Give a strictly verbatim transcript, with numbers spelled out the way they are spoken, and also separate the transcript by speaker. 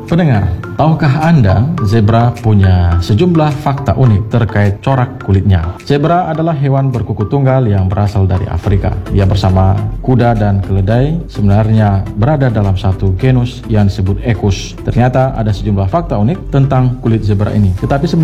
Speaker 1: Pendengar, tahukah Anda zebra punya sejumlah fakta unik terkait corak kulitnya? Zebra adalah hewan berkuku tunggal yang berasal dari Afrika. Ia bersama kuda dan keledai sebenarnya berada dalam satu genus yang disebut Equus. Ternyata ada sejumlah fakta unik tentang kulit zebra ini. Tetapi sebenarnya